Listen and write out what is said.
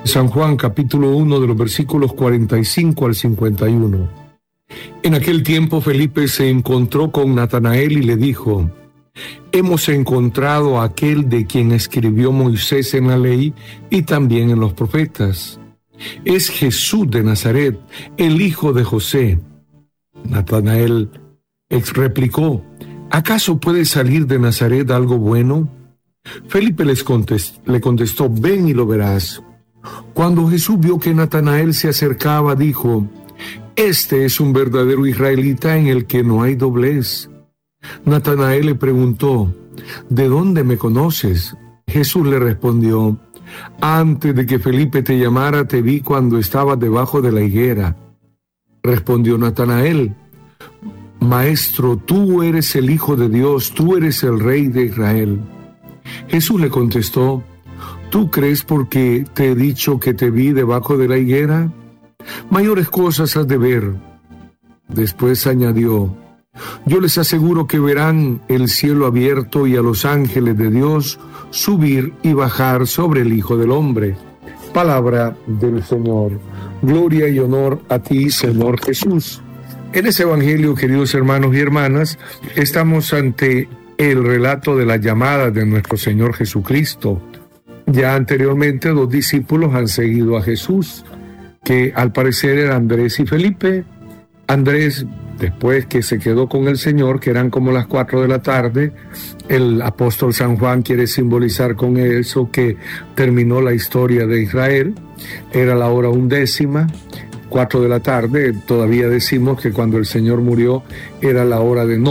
San Juan capítulo 1 de los versículos 45 al 51. En aquel tiempo Felipe se encontró con Natanael y le dijo: Hemos encontrado a aquel de quien escribió Moisés en la ley y también en los profetas. Es Jesús de Nazaret, el hijo de José. Natanael replicó: ¿Acaso puede salir de Nazaret algo bueno? Felipe le contestó: Ven y lo verás. Cuando Jesús vio que Natanael se acercaba, dijo: Este es un verdadero israelita en el que no hay doblez. Natanael le preguntó: ¿De dónde me conoces? Jesús le respondió: Antes de que Felipe te llamara, te vi cuando estabas debajo de la higuera. Respondió Natanael: Maestro, tú eres el Hijo de Dios, tú eres el Rey de Israel. Jesús le contestó: ¿Tú crees porque te he dicho que te vi debajo de la higuera? Mayores cosas has de ver. Después añadió: Yo les aseguro que verán el cielo abierto y a los ángeles de Dios subir y bajar sobre el Hijo del Hombre. Palabra del Señor. Gloria y honor a ti, Señor Jesús. En ese evangelio, queridos hermanos y hermanas, estamos ante el relato de la llamada de nuestro Señor Jesucristo. Ya anteriormente 2 discípulos han seguido a Jesús, que al parecer eran Andrés y Felipe. Andrés, después que se quedó con el Señor, que eran como las 4 de la tarde, el apóstol San Juan quiere simbolizar con eso que terminó la historia de Israel. Era la hora 11, 4 de la tarde. Todavía decimos que cuando el Señor murió era la hora de noche.